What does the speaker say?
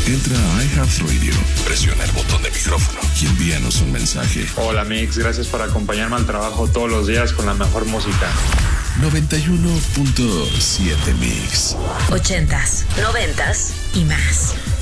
Entra a iHeartRadio, presiona el botón de micrófono y envíanos un mensaje. Hola Mix, gracias por acompañarme al trabajo todos los días con la mejor música. 91.7 Mix. 80s, 90s y más.